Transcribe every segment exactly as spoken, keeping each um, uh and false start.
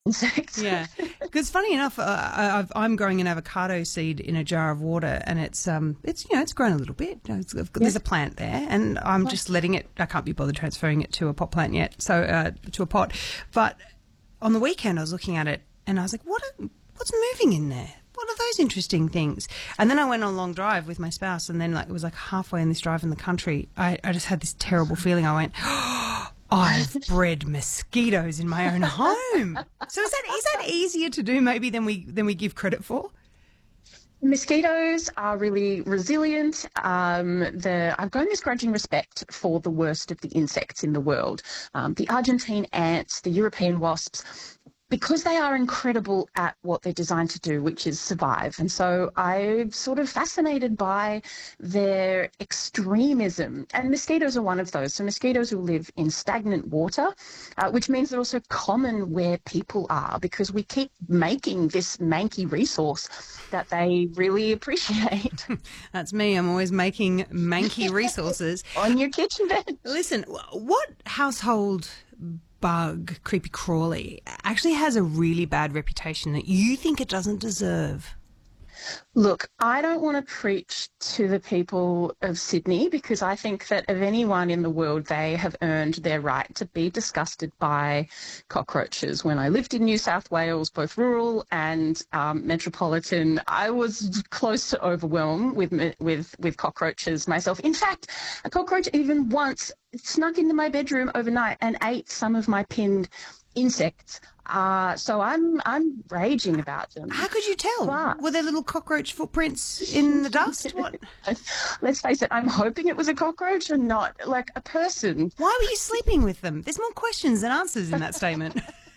insects. Yeah, because funny enough, uh, I- I've, I'm growing an avocado seed in a jar of water, and it's um, it's you know, it's grown a little bit. You know, it's, there's a plant there, and I'm just letting it. I can't be bothered transferring it to a pot plant yet, so uh, to a pot. But on the weekend, I was looking at it, and I was like, what? Are, what's moving in there? What are those interesting things? And then I went on a long drive with my spouse, and then like it was like halfway in this drive in the country, I, I just had this terrible feeling. I went, oh, I've bred mosquitoes in my own home. So is that is that easier to do maybe than we than we give credit for? Mosquitoes are really resilient. Um, the, I've grown this grudging respect for the worst of the insects in the world. Um, the Argentine ants, the European wasps, because they are incredible at what they're designed to do, which is survive. And so I'm sort of fascinated by their extremism. And mosquitoes are one of those. So mosquitoes will live in stagnant water, uh, which means they're also common where people are, because we keep making this manky resource that they really appreciate. That's me. I'm always making manky resources. On your kitchen bed. Listen, what household bug, creepy crawly, actually has a really bad reputation that you think it doesn't deserve? Look, I don't want to preach to the people of Sydney, because I think that of anyone in the world, they have earned their right to be disgusted by cockroaches. When I lived in New South Wales, both rural and um, metropolitan, I was close to overwhelm with, with, with cockroaches myself. In fact, a cockroach even once snuck into my bedroom overnight and ate some of my pinned insects. Uh, so I'm I'm raging about them. How could you tell? But, were there little cockroach footprints in the dust? What? Let's face it, I'm hoping it was a cockroach and not like a person. Why were you sleeping with them? There's more questions than answers in that statement.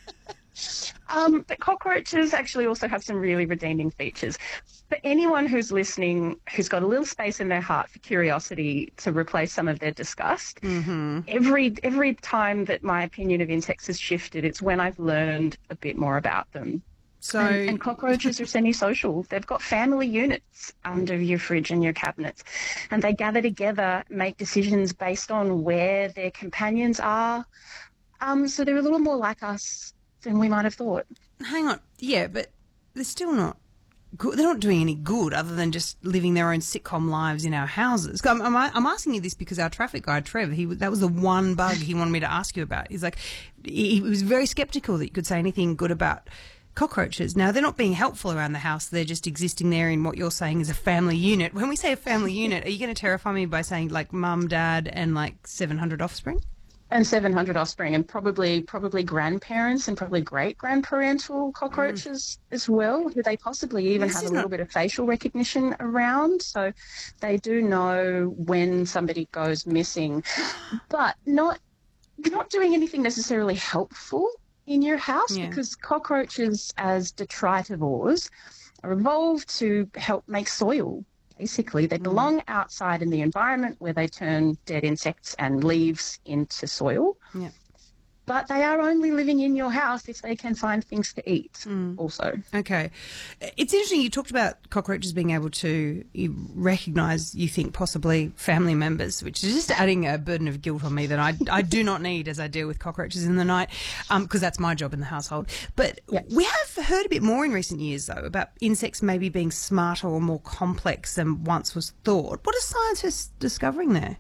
Um, but cockroaches actually also have some really redeeming features. For anyone who's listening who's got a little space in their heart for curiosity to replace some of their disgust, mm-hmm. every every time that my opinion of insects has shifted, it's when I've learned a bit more about them. So, and, and cockroaches are semi-social. They've got family units under your fridge and your cabinets, and they gather together, make decisions based on where their companions are. Um, so they're a little more like us than we might have thought. Hang on. Yeah, but they're still not good. They're not doing any good other than just living their own sitcom lives in our houses. I'm, I'm, I'm asking you this because our traffic guy, Trev, he, that was the one bug he wanted me to ask you about. He's like, he, he was very sceptical that you could say anything good about cockroaches. Now, they're not being helpful around the house. They're just existing there in what you're saying is a family unit. When we say a family unit, are you going to terrify me by saying like mum, dad, and like seven hundred offspring? And seven hundred offspring, and probably probably grandparents and probably great-grandparental cockroaches mm. as well, who they possibly even this have a little not... bit of facial recognition around. So they do know when somebody goes missing, but not not doing anything necessarily helpful in your house, yeah. because cockroaches as detritivores are evolved to help make soil. Basically, they belong outside in the environment where they turn dead insects and leaves into soil. Yeah. But they are only living in your house if they can find things to eat mm. also. Okay. It's interesting you talked about cockroaches being able to recognise, you think, possibly family members, which is just adding a burden of guilt on me that I, I do not need as I deal with cockroaches in the night, because um, that's my job in the household. But yes. we have heard a bit more in recent years, though, about insects maybe being smarter or more complex than once was thought. What are scientists discovering there?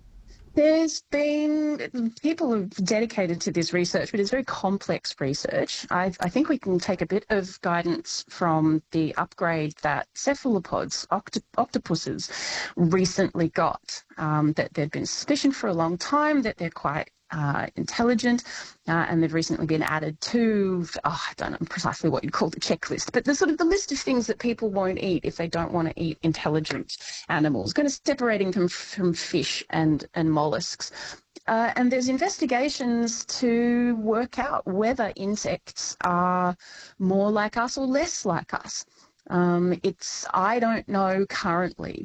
There's been people have dedicated to this research, but it's very complex research. I, I think we can take a bit of guidance from the upgrade that cephalopods, oct- octopuses, recently got. Um, that there'd been suspicion for a long time that they're quite uh, intelligent, uh, and they've recently been added to, oh, I don't know precisely what you'd call the checklist, but the sort of the list of things that people won't eat if they don't want to eat intelligent animals, kind of separating them from fish and, and mollusks. Uh, and there's investigations to work out whether insects are more like us or less like us. Um, it's, I don't know currently.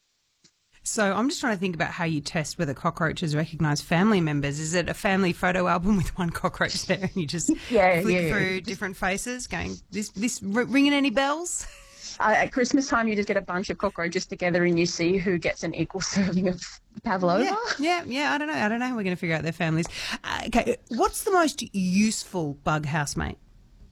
So I'm just trying to think about how you test whether cockroaches recognise family members. Is it a family photo album with one cockroach there and you just yeah, flick yeah, through yeah. different faces going, this, this ringing any bells? Uh, at Christmas time, you just get a bunch of cockroaches together and you see who gets an equal serving of pavlova. Yeah, yeah, yeah. I don't know. I don't know how we're going to figure out their families. Uh, okay, what's the most useful bug housemate?